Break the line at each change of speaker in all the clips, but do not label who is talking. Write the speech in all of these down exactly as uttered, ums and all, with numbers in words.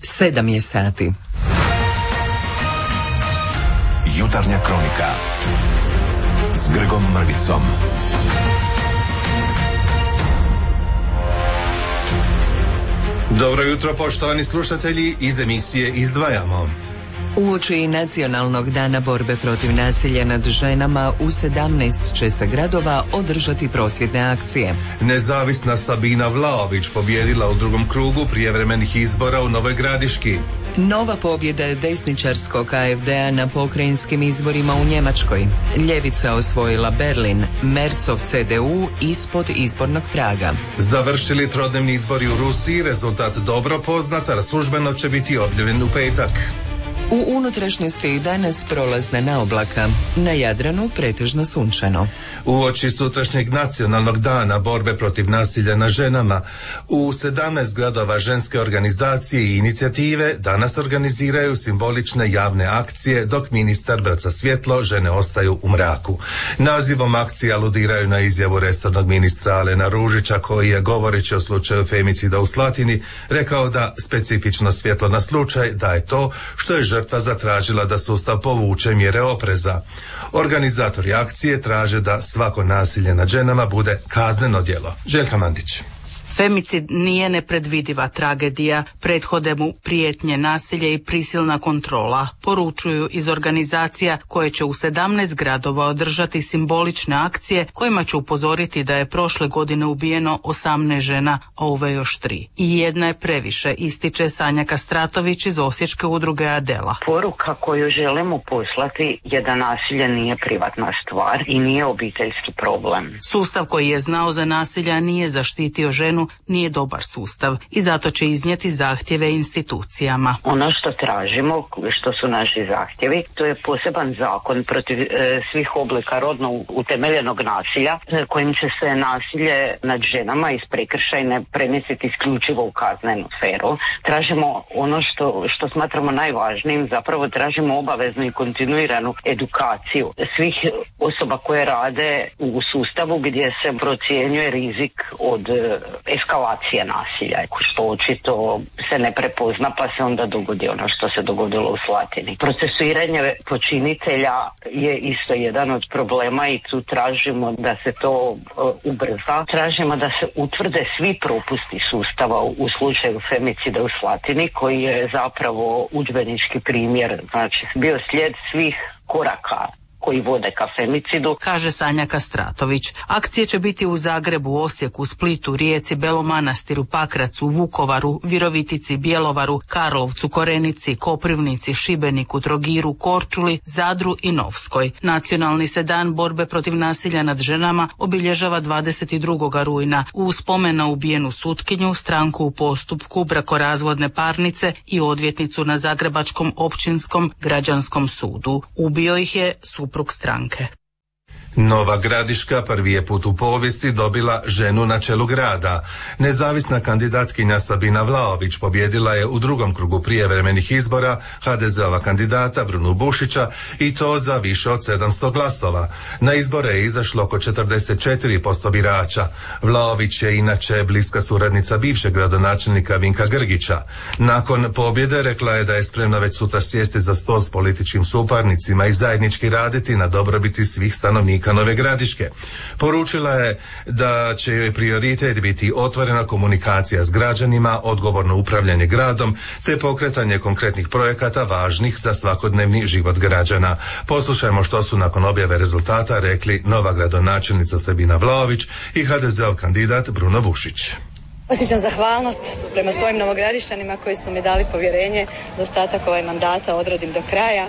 Sedam je sati.
Jutarnja kronika s Grgom Mrvicom.
Dobro jutro, poštovani slušatelji, iz emisije Izdvajamo.
Uoči Nacionalnog dana borbe protiv nasilja nad ženama u sedamnaest će se gradova održati prosvjedne akcije.
Nezavisna Sabina Vlaović pobijedila u drugom krugu prijevremenih izbora u Novoj Gradiški.
Nova pobjeda desničarskog A F D-a na pokrajinskim izborima u Njemačkoj. Ljevica osvojila Berlin, Mercov C D U ispod izbornog praga.
Završili trodnevni izbori u Rusiji, rezultat dobro poznat, a službeno će biti objavljen u petak.
U unutrašnjosti danas prolazna naoblaka, na Jadranu pretežno sunčano.
Uoči sutrašnjeg nacionalnog dana borbe protiv nasilja na ženama, u sedamnaest gradova ženske organizacije i inicijative danas organiziraju simbolične javne akcije, dok ministar baca svjetlo, žene ostaju u mraku. Nazivom akcije aludiraju na izjavu resornog ministra Alena Ružića, koji je, govoreći o slučaju femicida u Slatini, rekao da specifično svjetlo na slučaj da je to što je žrtva zatražila da sustav povuče mjere opreza. Organizatori akcije traže da svako nasilje nad ženama bude kazneno djelo. Željka Mandić.
Femicid nije nepredvidiva tragedija, prethode mu prijetnje, nasilje i prisilna kontrola, poručuju iz organizacija koje će u sedamnaest gradova održati simbolične akcije kojima će upozoriti da je prošle godine ubijeno osamnaest žena, a ove još tri. I jedna je previše, ističe Sanja Kastratović iz Osječke udruge Adela.
Poruka koju želimo poslati je da nasilje nije privatna stvar i nije obiteljski problem.
Sustav koji je znao za nasilja nije zaštitio ženu, nije dobar sustav i zato će iznijeti zahtjeve institucijama.
Ono što tražimo, što su naši zahtjevi, to je poseban zakon protiv e, svih oblika rodno utemeljenog nasilja, e, kojim će se nasilje nad ženama iz prekršajne premjestiti isključivo u kaznenu sferu. Tražimo ono što, što smatramo najvažnijim, zapravo tražimo obaveznu i kontinuiranu edukaciju svih osoba koje rade u sustavu gdje se procjenjuje rizik od e, eskalacije nasilja, što očito se ne prepozna, pa se onda dogodi ono što se dogodilo u Slatini. Procesuiranje počinitelja je isto jedan od problema i tu tražimo da se to uh, ubrza. Tražimo da se utvrde svi propusti sustava u slučaju femicida u Slatini, koji je zapravo udžbenički primjer, znači bio slijed svih koraka koji vode ka femicidu,
kaže Sanja Kastratović. Akcije će biti u Zagrebu, Osijeku, Splitu, Rijeci, Belom Manastiru, Pakracu, Vukovaru, Virovitici, Bjelovaru, Karlovcu, Korenici, Koprivnici, Šibeniku, Trogiru, Korčuli, Zadru i Novskoj. Nacionalni se dan borbe protiv nasilja nad ženama obilježava dvadeset drugog rujna u spomen na ubijenu sutkinju, stranku u postupku, brakorazvodne parnice i odvjetnicu na Zagrebačkom općinskom građanskom sudu. Ubio ih je suprug stranke.
Nova Gradiška prvi je put u povijesti dobila ženu na čelu grada. Nezavisna kandidatkinja Sabina Vlaović pobjedila je u drugom krugu prijevremenih izbora ha de ze-ova kandidata Brunu Bušića i to za više od sedamsto glasova. Na izbore je izašlo oko četrdeset četiri posto birača. Vlaović je inače bliska suradnica bivšeg gradonačelnika Vinka Grgića. Nakon pobjede rekla je da je spremna već sutra sjesti za stol s političkim suparnicima i zajednički raditi na dobrobiti svih stanovnika Nove Gradiške. Poručila je da će joj prioritet biti otvorena komunikacija s građanima, odgovorno upravljanje gradom te pokretanje konkretnih projekata važnih za svakodnevni život građana. Poslušajmo što su nakon objave rezultata rekli nova gradonačelnica Sabina Vlaović i ha de ze-ov kandidat Bruno Bušić.
Osjećam zahvalnost prema svojim novogradišćanima koji su mi dali povjerenje da ostatak ovaj mandata odradim do kraja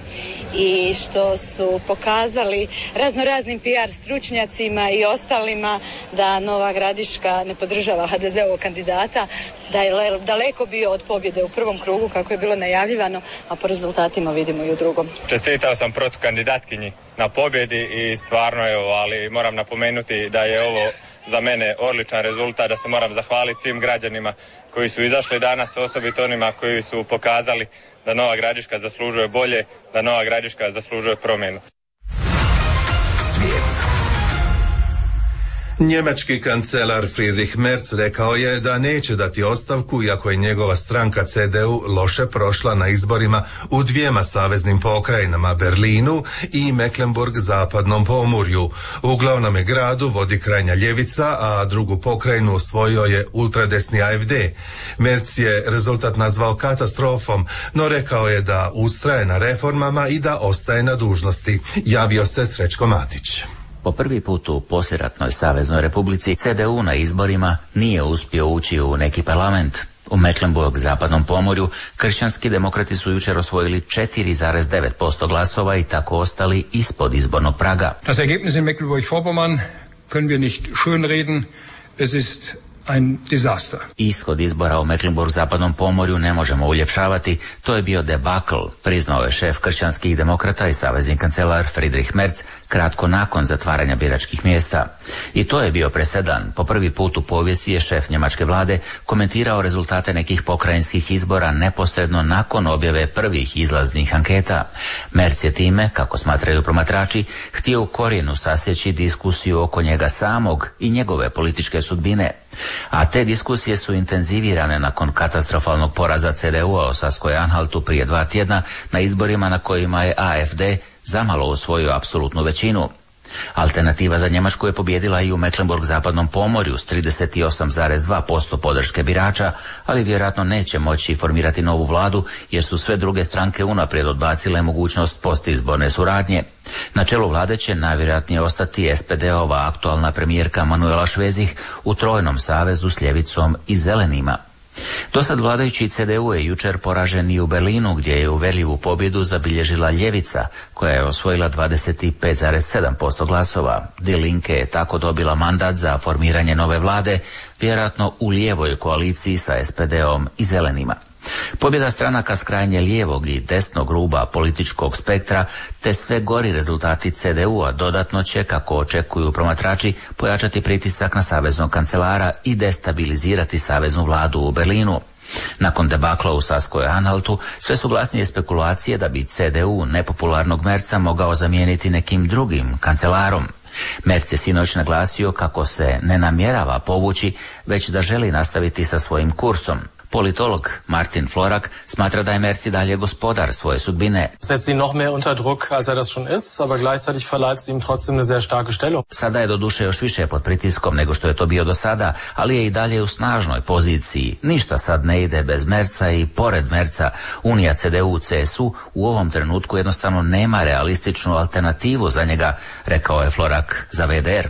i što su pokazali raznoraznim P R stručnjacima i ostalima da Nova Gradiška ne podržava ha de ze-ovog kandidata, da je daleko bio od pobjede u prvom krugu kako je bilo najavljivano, a po rezultatima vidimo i u drugom.
Čestitao sam protukandidatkinji na pobjedi i stvarno evo, ali moram napomenuti da je ovo za mene odličan rezultat, da se moram zahvaliti svim građanima koji su izašli danas, osobito onima koji su pokazali da Nova Gradiška zaslužuje bolje, da Nova Gradiška zaslužuje promjenu.
Svijet.
Njemački kancelar Friedrich Merz rekao je da neće dati ostavku iako je njegova stranka C D U loše prošla na izborima u dvijema saveznim pokrajinama, Berlinu i Mecklenburg zapadnom pomorju. U glavnome gradu vodi krajnja ljevica, a drugu pokrajinu osvojio je ultradesni A F D. Merz je rezultat nazvao katastrofom, no rekao je da ustraje na reformama i da ostaje na dužnosti. Javio se Srećko Matić.
Po prvi put u poslijeratnoj Saveznoj Republici C D U na izborima nije uspio ući u neki parlament. U Mecklenburg zapadnom pomorju kršćanski demokrati su jučer osvojili četiri zarez devet posto glasova i tako ostali ispod izbornog praga.
Das Ergebnis in Mecklenburg-Vorpommern können wir nicht schönreden. Es ist ein disaster.
Ishod izbora u Mecklenburg zapadnom pomorju ne možemo uljepšavati, to je bio debakl, priznao je šef kršćanskih demokrata i savezni kancelar Friedrich Merz kratko nakon zatvaranja biračkih mjesta. I to je bio presedan. Po prvi put u povijesti je šef njemačke vlade komentirao rezultate nekih pokrajinskih izbora neposredno nakon objave prvih izlaznih anketa. Merz je time, kako smatraju promatrači, htio u korijenu sasjeći diskusiju oko njega samog i njegove političke sudbine. A te diskusije su intenzivirane nakon katastrofalnog poraza C D U-a u Saskoj-Anhaltu prije dva tjedna na izborima na kojima je A F D zamalo osvojio apsolutnu većinu. Alternativa za Njemačku je pobijedila i u Mecklenburg zapadnom pomorju s trideset osam zarez dva posto podrške birača, ali vjerojatno neće moći formirati novu vladu jer su sve druge stranke unaprijed odbacile mogućnost postizborne suradnje. Na čelu vlade će najvjerojatnije ostati S P D-ova aktualna premijerka Manuela Švezih u trojnom savezu s ljevicom i zelenima. Dosad vladajući C D U je jučer poražen i u Berlinu gdje je uvjerljivu pobjedu zabilježila ljevica koja je osvojila dvadeset pet zarez sedam posto glasova. Die Linke je tako dobila mandat za formiranje nove vlade, vjerojatno u lijevoj koaliciji sa S P D-om i zelenima. Pobjeda stranaka s krajnje lijevog i desnog ruba političkog spektra te sve gori rezultati C D U-a dodatno će, kako očekuju promatrači, pojačati pritisak na saveznog kancelara i destabilizirati saveznu vladu u Berlinu. Nakon debakla u Saskoj-Anhaltu sve su glasnije spekulacije da bi C D U nepopularnog Merza mogao zamijeniti nekim drugim kancelarom. Merz je sinoć naglasio kako se ne namjerava povući, već da želi nastaviti sa svojim kursom. Politolog Martin Florak smatra da je Merz i dalje gospodar svoje sudbine.
Setzt ihn noch mehr unter Druck, als er das schon ist, aber gleichzeitig verleiht ihm trotzdem eine sehr starke Stellung.
Sada je doduše još više pod pritiskom nego što je to bio do sada, ali je i dalje u snažnoj poziciji. Ništa sad ne ide bez Merza i pored Merza Unija C D U C S U u ovom trenutku jednostavno nema realističnu alternativu za njega, rekao je Florak za V D R.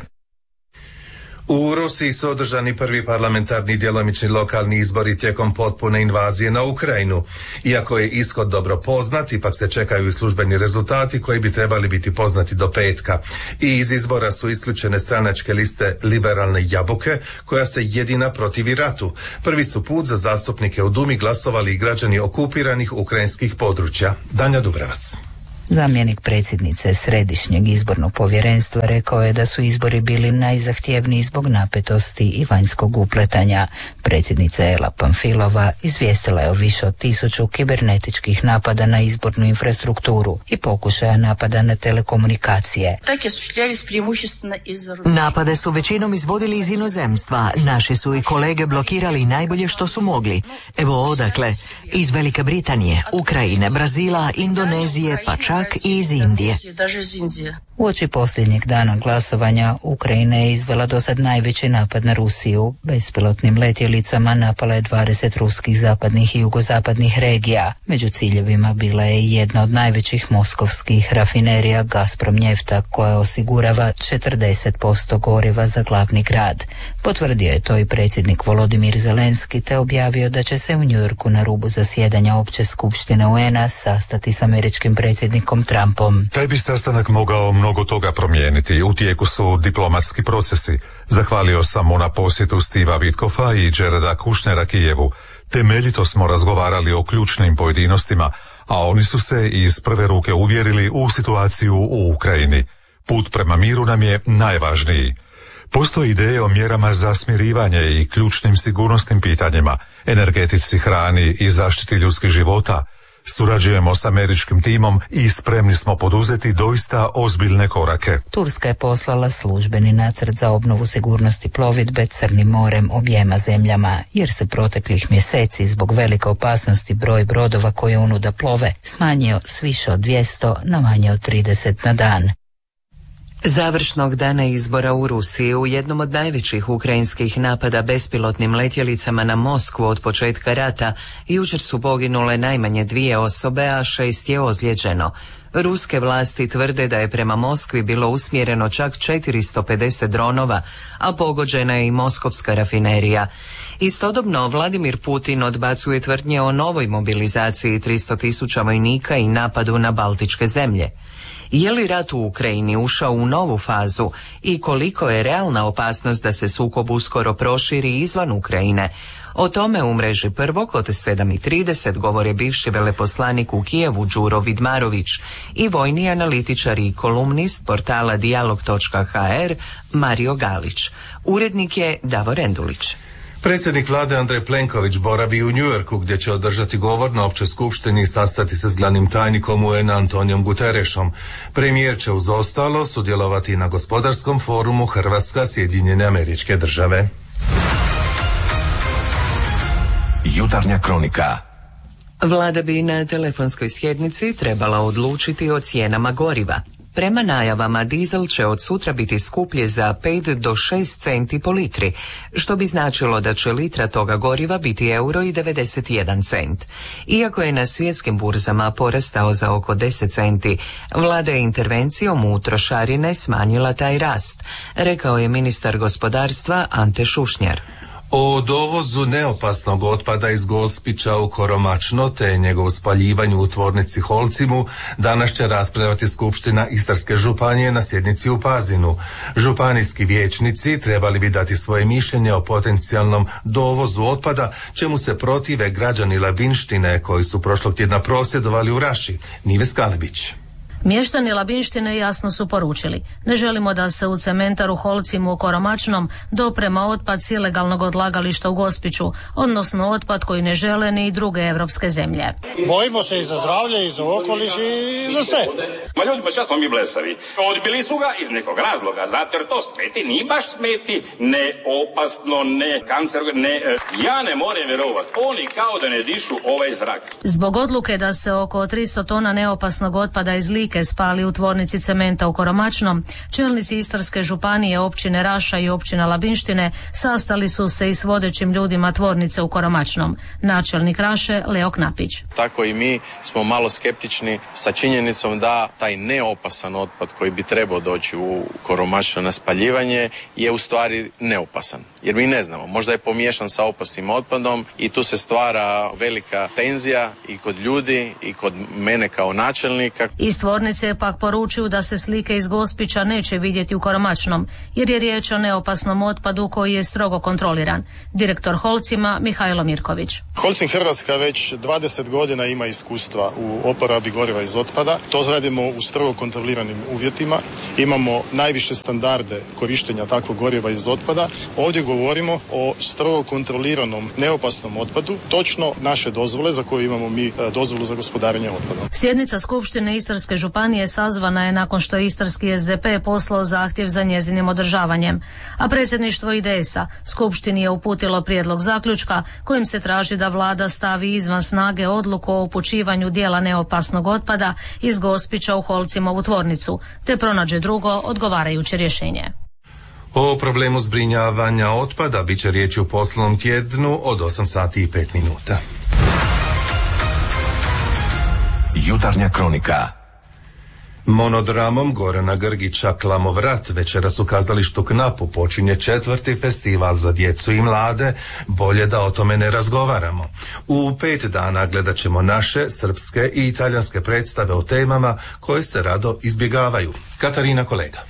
U Rusiji su održani prvi parlamentarni djelomični lokalni izbori tijekom potpune invazije na Ukrajinu. Iako je ishod dobro poznat, ipak se čekaju i službeni rezultati koji bi trebali biti poznati do petka. I iz izbora su isključene stranačke liste Liberalne jabuke, koja se jedina protivi ratu. Prvi su put za zastupnike u Dumi glasovali i građani okupiranih ukrajinskih područja. Danja Dubravac.
Zamjenik predsjednice Središnjeg izbornog povjerenstva rekao je da su izbori bili najzahtjevniji zbog napetosti i vanjskog upletanja. Predsjednica Ela Pamfilova izvijestila je o više od tisuću kibernetičkih napada na izbornu infrastrukturu i pokušaja napada na telekomunikacije.
Napade su većinom izvodili iz inozemstva. Naši su i kolege blokirali najbolje što su mogli. Evo odakle. Iz Velike Britanije, Ukrajine, Brazila, Indonezije, pa čak i iz Indije.
Uoči posljednjeg dana glasovanja Ukrajina je izvela dosad najveći napad na Rusiju. Bespilotnim letjelicama napala je dvadeset ruskih zapadnih i jugozapadnih regija. Među ciljevima bila je i jedna od najvećih moskovskih rafinerija Gazprom Njefta koja osigurava četrdeset posto goriva za glavni grad. Potvrdio je to i predsjednik Volodimir Zelenski te objavio da će se u Njujorku na rubu zasjedanja Opće skupštine U N-a sastati s američkim predsjednikom Trumpom.
Taj bi sastanak mogao mnogo toga promijeniti. U tijeku su diplomatski procesi. Zahvalio sam mu na posjetu Stiva Witkoffa i Jareda Kushnera Kijevu. Temeljito smo razgovarali o ključnim pojedinostima, a oni su se iz prve ruke uvjerili u situaciju u Ukrajini. Put prema miru nam je najvažniji. Postoje ideje o mjerama za smirivanje i ključnim sigurnosnim pitanjima, energetici, hrani i zaštiti ljudskih života. Surađujemo s američkim timom i spremni smo poduzeti doista ozbiljne korake.
Turska je poslala službeni nacrt za obnovu sigurnosti plovidbe Crnim morem objema zemljama, jer se proteklih mjeseci zbog velike opasnosti broj brodova koje unuda plove smanjio s više od dvjesto na manje od trideset na dan.
Završnog dana izbora u Rusiji u jednom od najvećih ukrajinskih napada bespilotnim letjelicama na Moskvu od početka rata jučer su poginule najmanje dvije osobe, a šest je ozlijeđeno. Ruske vlasti tvrde da je prema Moskvi bilo usmjereno čak četiristo pedeset dronova, a pogođena je i moskovska rafinerija. Istodobno Vladimir Putin odbacuje tvrdnje o novoj mobilizaciji tristo tisuća vojnika i napadu na baltičke zemlje. Je li rat u Ukrajini ušao u novu fazu i koliko je realna opasnost da se sukob uskoro proširi izvan Ukrajine? O tome u mreži Prvog od sedam i trideset govore bivši veleposlanik u Kijevu Đuro Vidmarović i vojni analitičar i kolumnist portala dijalog točka ha er Mario Galić. Urednik je Davor Endulić.
Predsjednik vlade Andrej Plenković boravi u Njujorku gdje će održati govor na općoj skupštini i sastati se s glavnim tajnikom U N-a Antonijom Guterešom. Premijer će uz ostalo sudjelovati na gospodarskom forumu Hrvatska Sjedinjene Američke Države.
Jutarnja kronika.
Vlada bi na telefonskoj sjednici trebala odlučiti o cijenama goriva. Prema najavama, dizel će od sutra biti skuplji za pet do šest centi po litri, što bi značilo da će litra toga goriva biti euro i devedeset jedan cent. Iako je na svjetskim burzama porastao za oko deset centi, vlada je intervencijom u trošarine smanjila taj rast, rekao je ministar gospodarstva Ante Šušnjar.
O dovozu neopasnog otpada iz Gospića u Koromačno te njegovu spaljivanju u tvornici Holcimu danas će raspravljati Skupština Istarske županije na sjednici u Pazinu. Županijski vijećnici trebali bi dati svoje mišljenje o potencijalnom dovozu otpada, čemu se protive građani Labinštine koji su prošlog tjedna prosvjedovali u Raši. Nive Skalebić.
Mještani Labinštine jasno su poručili: ne želimo da se u cementaru Holcimu u Koromačnom doprema otpad s ilegalnog odlagališta u Gospiću, odnosno otpad koji ne žele ni druge evropske zemlje.
Bojimo se i za zdravlje, i za okoliš, i za sve.
Ma ljudi, pa čas smo mi blesavi. Odbili su ga iz nekog razloga, zato jer to smeti, ni baš smeti, ne opasno, ne kancer, ne... Ja ne moram vjerovati, oni kao da ne dišu ovaj zrak.
Zbog odluke da se oko tristo tona neopasnog otpada iz Like spali u tvornici cementa u Koromačnom, čelnici Istarske županije, općine Raša i općina Labinštine sastali su se i s vodećim ljudima tvornice u Koromačnom. Načelnik Raše Leo Knapić.
Tako i mi smo malo skeptični sa činjenicom da taj neopasan otpad koji bi trebao doći u Koromačno na spaljivanje je u stvari neopasan. Jer mi ne znamo, možda je pomiješan sa opasnim otpadom i tu se stvara velika tenzija i kod ljudi i kod mene kao načelnika.
Iz tvornice pak poručuju da se slike iz Gospića neće vidjeti u Koromačnom, jer je riječ o neopasnom otpadu koji je strogo kontroliran. Direktor Holcima Mihajlo Mirković.
Holcim Hrvatska već dvadeset godina ima iskustva u oporabi goriva iz otpada. To radimo u strogo kontroliranim uvjetima. Imamo najviše standarde korištenja takvog goriva iz otpada. Ovdje govorimo o strogo kontroliranom neopasnom otpadu, točno naše dozvole za koju imamo mi dozvolu za gospodarenje otpadom.
Sjednica Skupštine Istarske županije sazvana je nakon što je Istarski es de pe poslao zahtjev za njezinim održavanjem, a predsjedništvo I D S-a Skupštini je uputilo prijedlog zaključka kojim se traži da vlada stavi izvan snage odluku o upućivanju dijela neopasnog otpada iz Gospića u Holcimovu tvornicu, te pronađe drugo odgovarajuće rješenje.
O problemu zbrinjavanja otpada bit će riječi u poslovnom tjednu od osam sati i pet minuta.
Jutarnja kronika.
Monodramom Gorana Grgića Klamovrat večeras u kazalištu Knapu počinje četvrti festival za djecu i mlade, bolje da o tome ne razgovaramo. U pet dana gledat ćemo naše, srpske i italijanske predstave o temama koje se rado izbjegavaju. Katarina Kolega.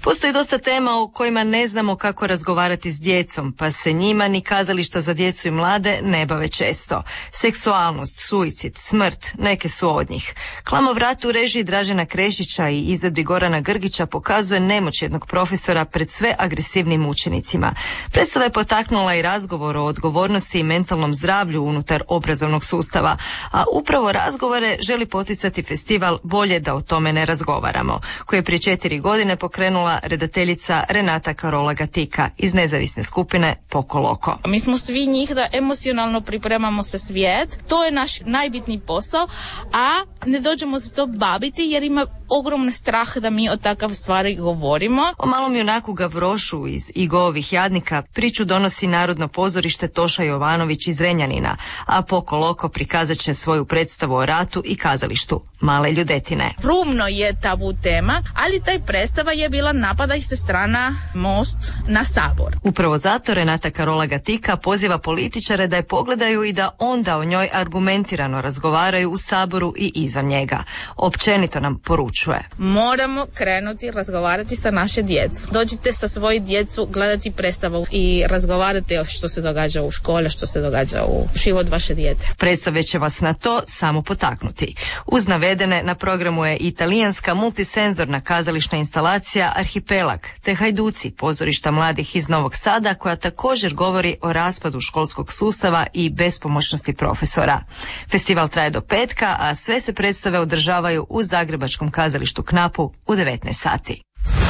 Postoji dosta tema o kojima ne znamo kako razgovarati s djecom, pa se njima ni kazališta za djecu i mlade ne bave često. Seksualnost, suicid, smrt, neke su od njih. Klamovrat u režiji Dražena Krešića i izvedbi Gorana Grgića pokazuje nemoć jednog profesora pred sve agresivnim učenicima. Predstava je potaknula i razgovor o odgovornosti i mentalnom zdravlju unutar obrazovnog sustava, a upravo razgovore želi poticati festival Bolje da o tome ne razgovaramo, koji je prije četiri godine pokrenula redateljica Renata Karola Gatika iz nezavisne skupine Pokoloko.
Mi smo svi njih da emocionalno pripremamo se svijet, to je naš najbitniji posao, a ne dođemo se to baviti jer ima ogromni strah da mi o takav stvari govorimo.
O malom junaku Gavrošu iz Igovih jadnika priču donosi Narodno pozorište Toša Jovanović iz Renjanina, a Pokoloko prikazat će svoju predstavu o ratu i kazalištu Male ljudetine.
Rumno je tabu tema, ali taj predstava je bila napadaj se strana Most na Sabor.
Upravo zato Renata Karola Gatika poziva političare da je pogledaju i da onda o njoj argumentirano razgovaraju u Saboru i izvan njega. Općenito nam poručuje:
moramo krenuti razgovarati sa naše djecu. Dođite sa svoji djecu gledati predstavu i razgovarate o što se događa u škole, što se događa u život vaše dijete.
Predstave će vas na to samo potaknuti. Uz navedene na programu je italijanska multisenzorna kazališna instalacija Arhipelag te Hajduci, pozorišta mladih iz Novog Sada, koja također govori o raspadu školskog sustava i bespomoćnosti profesora. Festival traje do petka, a sve se predstave održavaju u zagrebačkom kazalištu Knapu u devetnaest sati.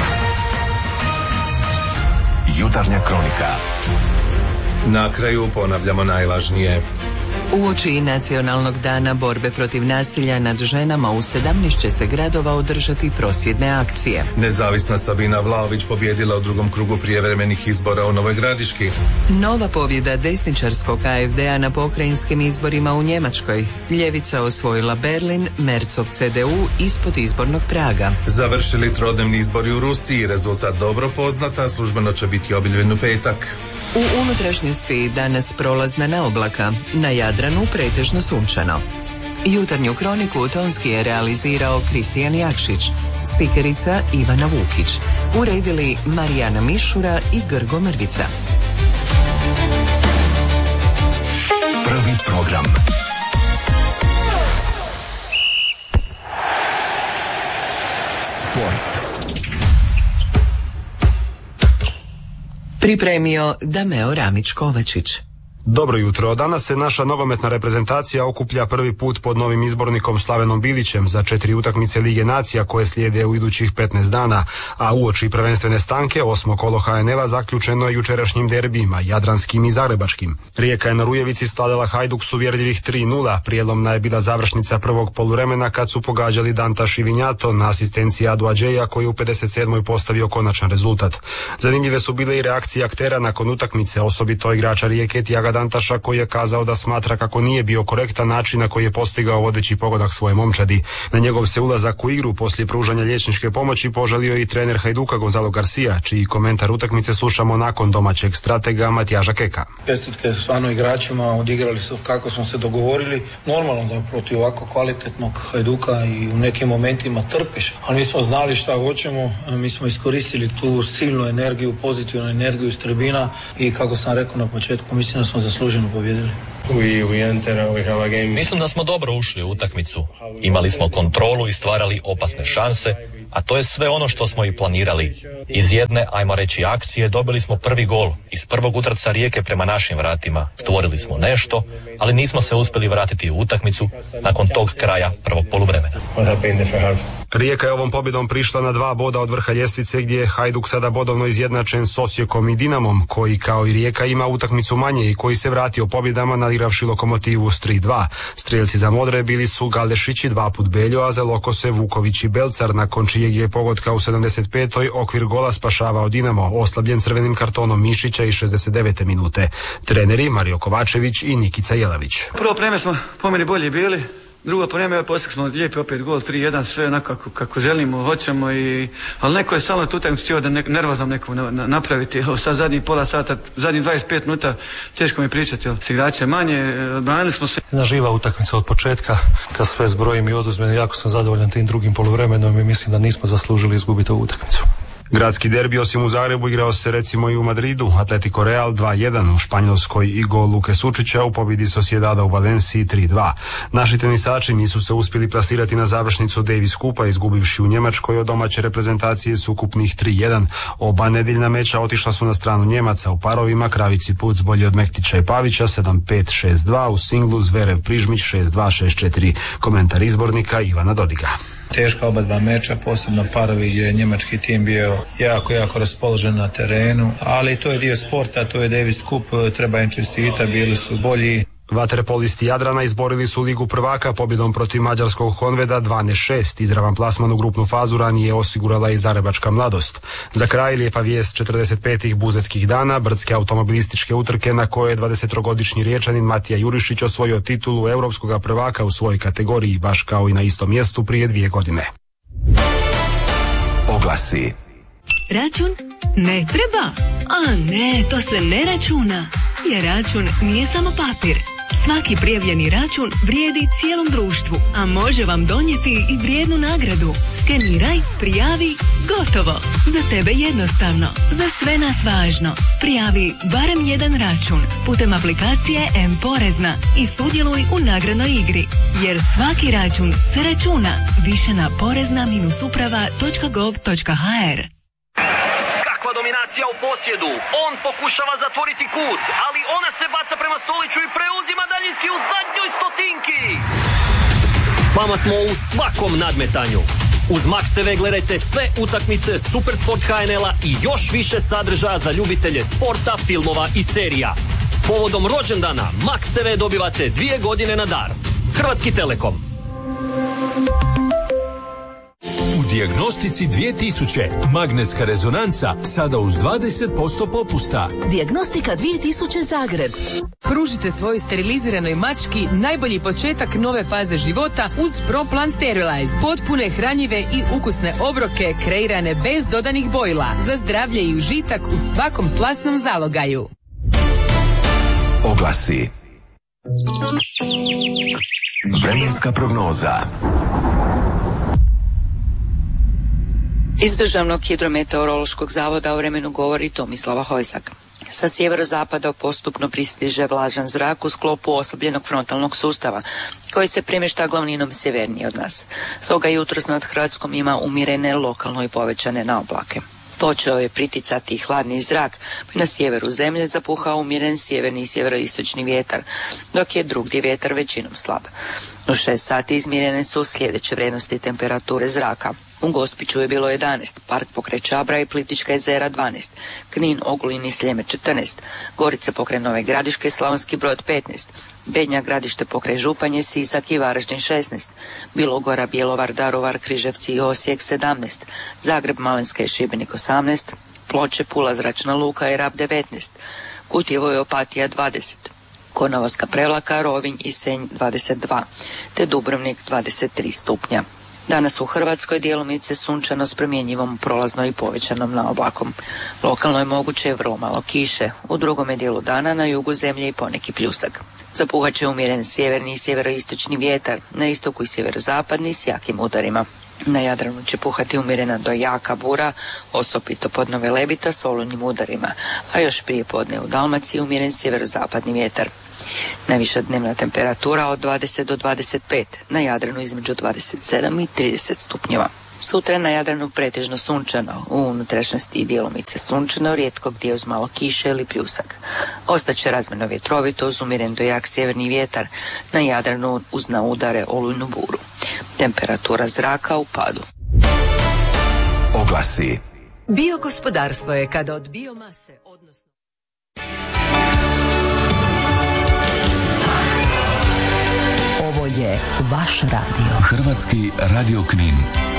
Jutarnja kronika.
Na kraju ponavljamo najvažnije.
Uoči Nacionalnog dana borbe protiv nasilja nad ženama u sedamnaest će se gradova održati prosvjedne akcije.
Nezavisna Sabina Vlaović pobjedila u drugom krugu prijevremenih izbora u Novoj Gradiški.
Nova pobjeda desničarskog A F D-a na pokrajinskim izborima u Njemačkoj. Ljevica osvojila Berlin, Mercov C D U ispod izbornog praga.
Završili trodnevni izbori u Rusiji, rezultat dobro poznata, službeno će biti objavljen u petak.
U unutrašnjosti danas prolazna neoblaka, na Jadranu pretežno sunčano. Jutarnju kroniku tonski je realizirao Kristijan Jakšić, spikerica Ivana Vukić, uredili Marijana Mišura i Grgo Mrvica.
Prvi program. Sport.
Pripremio Dameo Ramić-Kovačić.
Dobro jutro. Danas se naša nogometna reprezentacija okuplja prvi put pod novim izbornikom Slavenom Bilićem za četiri utakmice Lige nacija koje slijede u idućih petnaest dana, a uoči prvenstvene stanke osmo kolo H N L-a zaključeno je jučerašnjim derbijima, jadranskim i zagrebačkim. Rijeka je na Rujevici slavila Hajduk s uvjerljivih tri nula, prijelomna je bila završnica prvog poluvremena kad su pogađali Danta Šivinjato na asistenciji Adu Adžeja koji je u pedeset sedmoj postavio konačan rezultat. Zanimljive su bile i reakcije aktera nakon utakmice, osobito igrača Rijeke Tiaga Dantaša koji je kazao da smatra kako nije bio korektan način na koji je postigao vodeći pogodak svoje momčadi. Na njegov se ulazak u igru poslije pružanja liječničke pomoći požalio i trener Hajduka Gonzalo Garcia, čiji komentar utakmice slušamo nakon domaćeg stratega Matijaža Keka.
Čestitke stvarno igračima, odigrali su kako smo se dogovorili. Normalno da protiv ovako kvalitetnog Hajduka i u nekim momentima trpiš, ali mi smo znali šta hoćemo, mi smo iskoristili tu silnu energiju, pozitivnu energiju iz tribina i kako sam rekao na početku, mislim da smo zasluženo pobjedili.
We, we enter, we have a game. Mislim da smo dobro ušli u utakmicu. Imali smo kontrolu i stvarali opasne šanse, a to je sve ono što smo i planirali. Iz jedne, ajmo reći, akcije dobili smo prvi gol. Iz prvog utrca Rijeke prema našim vratima. Stvorili smo nešto, ali nismo se uspjeli vratiti u utakmicu nakon tog kraja prvog poluvremena.
Rijeka je ovom pobjedom prišla na dva boda od vrha ljestvice gdje je Hajduk sada bodovno izjednačen s Osijekom i Dinamom, koji kao i Rijeka ima utakmicu manje i koji se vratio pobjedama nadigravši Lokomotivu s tri dva. Strijelci za modre bili su Galdešić i dva put Beljo, a za Lokose Vuković i Belcar, nakon čijeg je pogotka u sedamdeset petoj okvir gola spašavao Dinamo, oslabljen crvenim kartonom Mišića i šezdeset devete minute. Treneri Mario Kovačević i Nikica Jelavić.
Prvo vreme smo po meni bolji bili. Drugo vrijeme postigli smo lijepi opet gol tri jedan, sve onako kako, kako želimo, hoćemo i ali neko je samo tu utakmicu htio da ne, nervozno neku na, na, napraviti. Evo sad zadnjih pola sata, zadnjih dvadeset pet minuta teško mi pričati, s igrače manje, branili smo se.
Jedna živa utakmica od početka, kad sve zbrojim i oduzmem, jako sam zadovoljan tim drugim poluvremenom i mislim da nismo zaslužili izgubiti ovu utakmicu.
Gradski derbi osim u Zagrebu igrao se recimo i u Madridu. Atletico Real dva jedan, u Španjolskoj i gol Luke Sučića, u pobjedi Sociedada u Valenciji tri dva. Naši tenisači nisu se uspjeli plasirati na završnicu Davis Kupa, izgubivši u Njemačkoj od domaće reprezentacije s ukupnih tri jedan. Oba nedeljna meča otišla su na stranu Njemaca. U parovima Kravici Puc bolji od Mektića i Pavića sedam pet šest dva, u singlu Zverev Prižmić šest dva šest četiri. Komentar izbornika Ivana Dodiga.
Teška oba dva meča, posebno parovi gdje je njemački tim bio jako, jako raspoložen na terenu, ali to je dio sporta, to je Davis Cup, treba im čestitati, bili su bolji.
Vaterpolisti Jadrana izborili su Ligu prvaka pobjedom protiv mađarskog Honveda dva šest. Izravan plasman u grupnu fazu ranije osigurala i Zagrebačka Mladost. Za kraj lijepa vijest četrdeset petih buzetskih dana, brdske automobilističke utrke na koje je dvadesettrogodišnji Riječanin Matija Jurišić osvojio titulu europskog prvaka u svojoj kategoriji, baš kao i na istom mjestu prije dvije godine.
Oglasi.
Račun ne treba? A ne, to se ne računa. Jer račun nije samo papir. Svaki prijavljeni račun vrijedi cijelom društvu, a može vam donijeti i vrijednu nagradu. Skeniraj, prijavi, gotovo. Za tebe jednostavno, za sve nas važno. Prijavi barem jedan račun putem aplikacije M-Porezna i sudjeluj u nagradnoj igri. Jer svaki račun se računa. Više na porezna uprava točka gov točka ha er.
Dominacija u posjedu, on pokušava zatvoriti kut, ali ona se baca prema Stoliću i preuzima daljinski u zadnjoj stotinki. S vama smo u svakom nadmetanju. Uz Max te ve gledajte sve utakmice Supersport ha en el-a i još više sadržaja za ljubitelje sporta, filmova i serija. Povodom rođendana Max te ve dobivate dvije godine na dar. Hrvatski Telekom.
Dijagnostici dvije tisuće. Magnetska rezonanca sada uz dvadeset posto popusta.
Dijagnostika dvije tisuće Zagreb.
Pružite svojoj steriliziranoj mački najbolji početak nove faze života uz ProPlan Sterilize. Potpune, hranjive i ukusne obroke kreirane bez dodanih bojila. Za zdravlje i užitak u svakom slasnom zalogaju.
Oglasi. Vremenska prognoza.
Iz Državnog hidrometeorološkog zavoda o vremenu govori Tomislava Hojsak. Sa sjeverozapada postupno pristiže vlažan zrak u sklopu oslabljenog frontalnog sustava, koji se premješta glavninom sjevernije od nas. Stoga jutros nad Hrvatskom ima umjerene, lokalno i povećane naoblake. Počeo je priticati hladni zrak, pa na sjeveru zemlje zapuhao umjeren sjeverni i sjeveroistočni vjetar, dok je drugdje vjetar većinom slab. U šest sati izmjerene su sljedeće vrijednosti temperature zraka. U Gospiću je bilo jedanaest, Park pokraj Čabra i Plitvička jezera dvanaest, Knin, Ogulin i Sljeme četrnaest, Gorica pokraj Nove Gradiške, Slavonski Brod petnaest, Bednja Gradište pokraj Županje, Sisak i Varaždin šesnaest, Bilogora, Bjelovar, Daruvar, Križevci i Osijek sedamnaest, Zagreb, Malinska i Šibenik osamnaest, Ploče, Pula, Zračna luka i Rab devetnaest, Kutjevo i Opatija dvadeset, Konavolska, Prevlaka, Rovinj i Senj dvadeset dva, te Dubrovnik dvadeset tri stupnja. Danas u Hrvatskoj djelomice sunčano s promjenjivom prolazno i povećanom naoblakom. Lokalno je moguće vrlo malo kiše, u drugome dijelu dana na jugu zemlje i poneki pljusak. Zapuhat će umjeren sjeverni i sjeveroistočni vjetar, na istoku i sjeverozapadni s jakim udarima. Na Jadranu će puhati umjerena do jaka bura, osobito pod Velebita s olujnim udarima, a još prije podne u Dalmaciji umjeren sjeverozapadni vjetar. Najviša dnevna temperatura od dvadeset do dvadeset pet, na Jadranu između dvadeset sedam i trideset stupnjeva. Sutra na Jadranu pretežno sunčano, u unutrašnjosti i djelomice sunčano, rijetko gdje uz malo kiše ili pljusak. Ostaće razmjerno vjetrovito uz umjeren do jak sjeverni vjetar, na Jadranu uz na udare olujnu buru. Temperatura zraka u padu.
Oglasi.
Biogospodarstvo je kada od biomase, odnosno...
Ovo je vaš radio.
Hrvatski radio Knin.